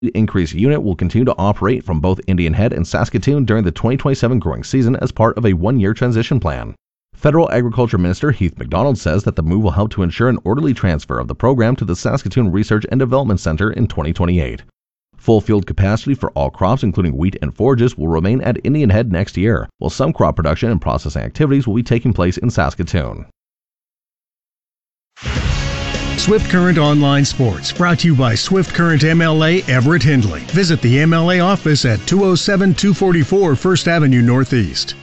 increase unit will continue to operate from both Indian Head and Saskatoon during the 2027 growing season as part of a one-year transition plan. Federal Agriculture Minister Heath MacDonald says that the move will help to ensure an orderly transfer of the program to the Saskatoon Research and Development Centre in 2028. Full field capacity for all crops, including wheat and forages, will remain at Indian Head next year, while some crop production and processing activities will be taking place in Saskatoon. Swift Current Online Sports, brought to you by Swift Current MLA Everett Hindley. Visit the MLA office at 207-244 First Avenue Northeast.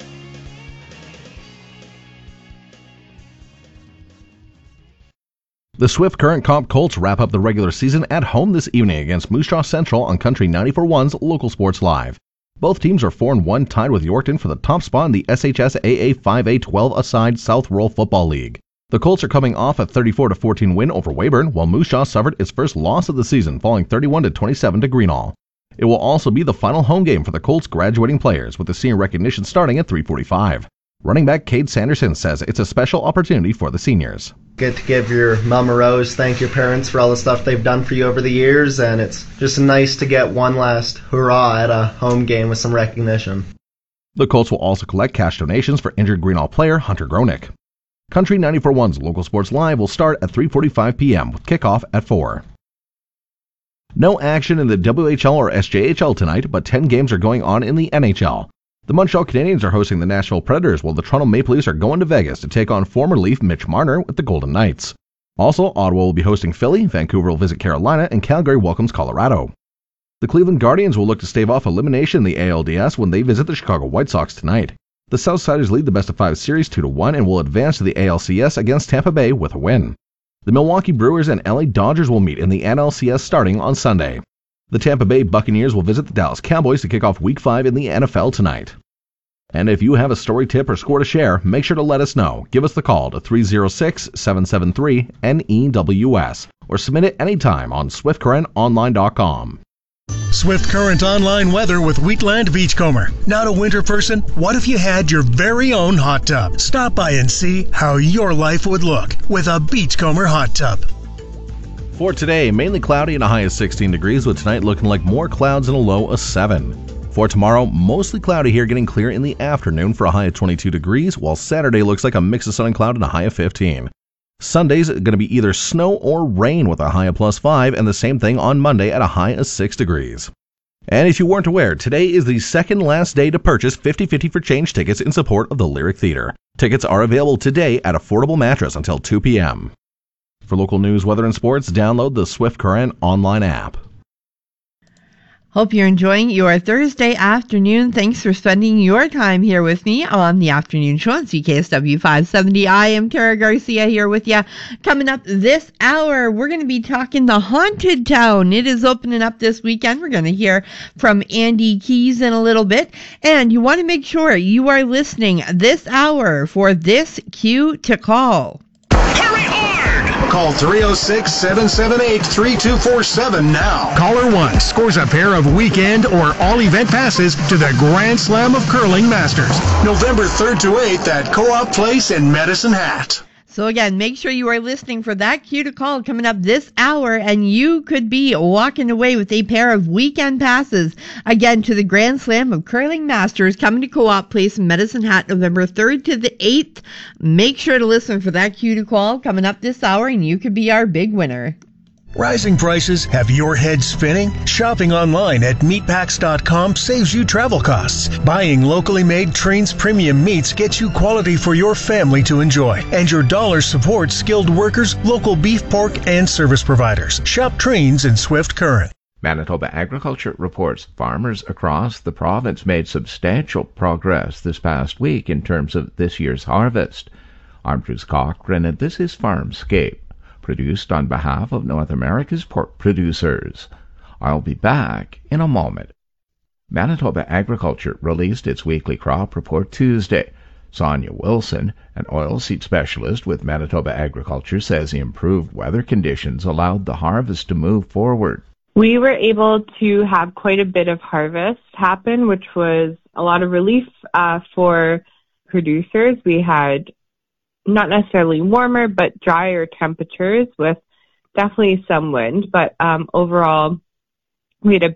The Swift Current Comp Colts wrap up the regular season at home this evening against Moose Jaw Central on Country 94.1's Local Sports Live. Both teams are 4-1, tied with Yorkton for the top spot in the SHSAA 5A 12-a-side South Rural Football League. The Colts are coming off a 34-14 win over Weyburn, while Moose Jaw suffered its first loss of the season, falling 31-27 to Greenall. It will also be the final home game for the Colts graduating players, with the senior recognition starting at 3:45. Running back Cade Sanderson says it's a special opportunity for the seniors. Get to give your mom a rose, thank your parents for all the stuff they've done for you over the years, and it's just nice to get one last hurrah at a home game with some recognition. The Colts will also collect cash donations for injured Greenall player Hunter Gronick. Country 94.1's Local Sports Live will start at 3:45 p.m. with kickoff at 4. No action in the WHL or SJHL tonight, but 10 games are going on in the NHL. The Montreal Canadiens are hosting the Nashville Predators, while the Toronto Maple Leafs are going to Vegas to take on former Leaf Mitch Marner with the Golden Knights. Also, Ottawa will be hosting Philly, Vancouver will visit Carolina, and Calgary welcomes Colorado. The Cleveland Guardians will look to stave off elimination in the ALDS when they visit the Chicago White Sox tonight. The Southsiders lead the best-of-5 series 2-1 and will advance to the ALCS against Tampa Bay with a win. The Milwaukee Brewers and LA Dodgers will meet in the NLCS starting on Sunday. The Tampa Bay Buccaneers will visit the Dallas Cowboys to kick off Week 5 in the NFL tonight. And if you have a story tip or score to share, make sure to let us know. Give us the call to 306-773-NEWS or submit it anytime on SwiftCurrentOnline.com. Swift Current Online weather with Wheatland Beachcomber. Not a winter person? What if you had your very own hot tub? Stop by and see how your life would look with a Beachcomber hot tub. For today, mainly cloudy and a high of 16 degrees, with tonight looking like more clouds and a low of 7. For tomorrow, mostly cloudy here, getting clear in the afternoon for a high of 22 degrees, while Saturday looks like a mix of sun and cloud and a high of 15. Sunday's going to be either snow or rain with a high of +5, and the same thing on Monday at a high of 6 degrees. And if you weren't aware, today is the second last day to purchase 50/50 for Change tickets in support of the Lyric Theater. Tickets are available today at Affordable Mattress until 2 p.m. For local news, weather, and sports, download the Swift Current online app. Hope you're enjoying your Thursday afternoon. Thanks for spending your time here with me on the afternoon show on CKSW 570. I am Tara Garcia here with you. Coming up this hour, we're going to be talking the Haunted Town. It is opening up this weekend. We're going to hear from Andy Keys in a little bit. And you want to make sure you are listening this hour for this cue to call. Call 306-778-3247 now. Caller 1 scores a pair of weekend or all-event passes to the Grand Slam of Curling Masters, November 3rd to 8th at Co-op Place in Medicine Hat. So again, make sure you are listening for that cue to call coming up this hour, and you could be walking away with a pair of weekend passes, again, to the Grand Slam of Curling Masters coming to Co-op Place in Medicine Hat, November 3rd to the 8th. Make sure to listen for that cue to call coming up this hour, and you could be our big winner. Rising prices have your head spinning? Shopping online at meatpacks.com saves you travel costs. Buying locally made Trains Premium Meats gets you quality for your family to enjoy. And your dollars support skilled workers, local beef, pork, and service providers. Shop Trains in Swift Current. Manitoba Agriculture reports farmers across the province made substantial progress this past week in terms of this year's harvest. I'm Bruce Cochran, and this is Farmscape, produced on behalf of North America's pork producers. I'll be back in a moment. Manitoba Agriculture released its weekly crop report Tuesday. Sonia Wilson, an oilseed specialist with Manitoba Agriculture, says improved weather conditions allowed the harvest to move forward. We were able to have quite a bit of harvest happen, which was a lot of relief for producers. We had not necessarily warmer, but drier temperatures with definitely some wind. But overall, we had a